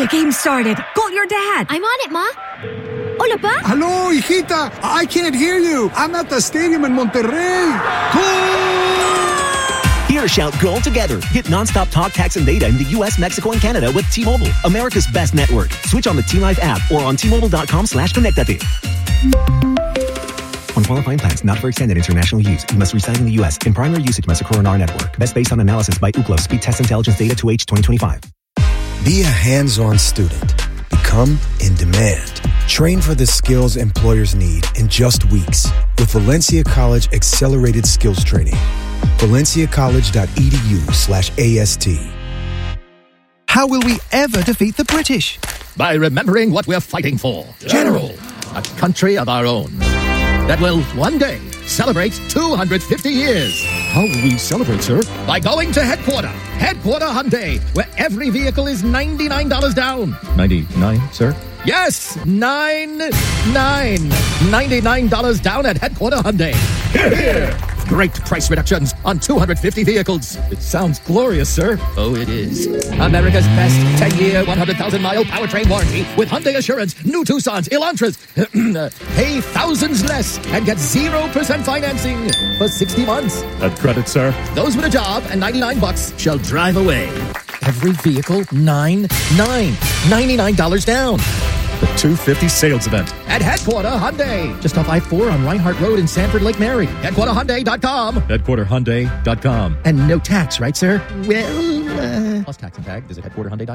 The game started. Call your dad. I'm on it, Ma. Hola, Pa? Hello, hijita. I can't hear you. I'm at the stadium in Monterrey. Goal! Hear shout goal together. Get nonstop talk, text, and data in the U.S., Mexico, and Canada with T-Mobile, America's best network. Switch on the T-Life app or on T-Mobile.com/connectate. On qualifying plans not for extended international use, you must reside in the U.S. In primary usage must occur on our network. Best based on analysis by Ookla Speed Test Intelligence Data 2H 2025. Be a hands-on student. Become in demand. Train for the skills employers need in just weeks with Valencia College Accelerated Skills Training. ValenciaCollege.edu/AST. How will we ever defeat the British? By remembering what we're fighting for. General, a country of our own that will one day celebrate 250 years. How will we celebrate, sir? By going to Headquarter Hyundai, where every vehicle is $99 down. 99, sir? Yes, $99 down at Headquarter Hyundai. Hear, hear. Great price reductions on 250 vehicles. It sounds glorious, sir. Oh, it is. America's best 10-year, 100,000-mile powertrain warranty with Hyundai Assurance, new Tucsons, Elantras. Pay thousands less and get 0% financing for 60 months. That credit, sir. Those with a job and $99 shall drive away. Every vehicle, $99 down. The 250 sales event. At Headquarter Hyundai. Just off I-4 on Reinhardt Road in Sanford, Lake Mary. HeadquarterHyundai.com. HeadquarterHyundai.com. And no tax, right, sir? Well, plus tax and tag. Visit HeadquarterHyundai.com.